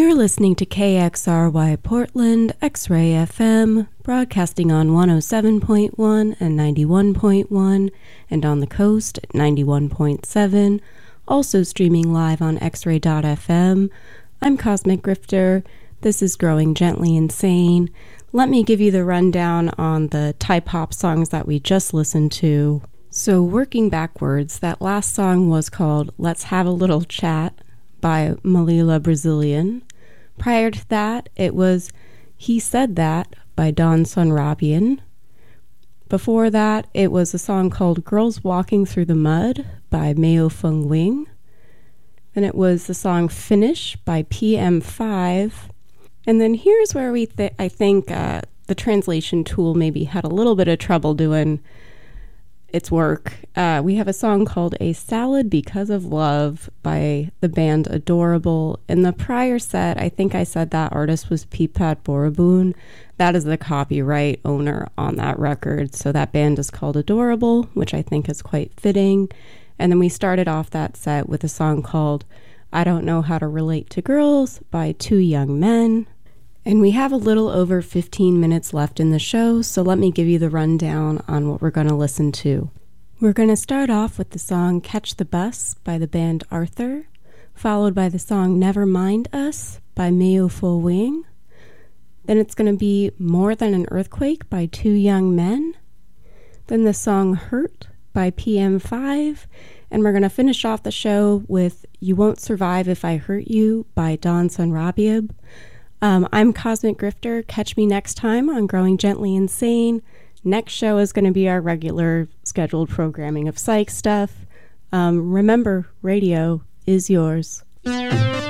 You're listening to KXRY Portland, X-Ray FM, broadcasting on 107.1 and 91.1, and on the coast at 91.7, also streaming live on xray.fm. I'm Cosmic Grifter. This is Growing Gently Insane. Let me give you the rundown on the Thai pop songs that we just listened to. So working backwards, that last song was called Let's Have a Little Chat by Malila Brazilian. Prior to that, it was He Said That by Don Sunrabian. Before that, it was a song called Girls Walking Through the Mud by Meo Fung Wing. Then it was the song Finish by PM5. And then here's where I think the translation tool maybe had a little bit of trouble doing its work. We have a song called A Salad Because of Love by the band Adorable. In the prior set, I think I said that artist was Pipat Boroboon. That is the copyright owner on that record. So that band is called Adorable, which I think is quite fitting. And then we started off that set with a song called I Don't Know How to Relate to Girls by Two Young Men. And we have a little over 15 minutes left in the show, so let me give you the rundown on what we're going to listen to. We're going to start off with the song Catch the Bus by the band Arthur, followed by the song Never Mind Us by Meo Fo Wing. Then it's going to be More Than an Earthquake by Two Young Men. Then the song Hurt by PM5. And we're going to finish off the show with You Won't Survive If I Hurt You by Don Sunrabiab. I'm Cosmic Grifter. Catch me next time on Growing Gently Insane. Next show is going to be our regular scheduled programming of psych stuff. Remember, radio is yours.